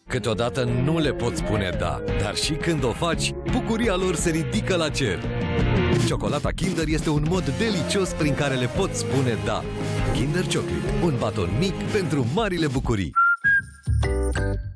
Câteodată nu le poți spune da, dar și când o faci, bucuria lor se ridică la cer. Ciocolata Kinder este un mod delicios prin care le poți spune da. Kinder Chocolate, un baton mic pentru marile bucurii.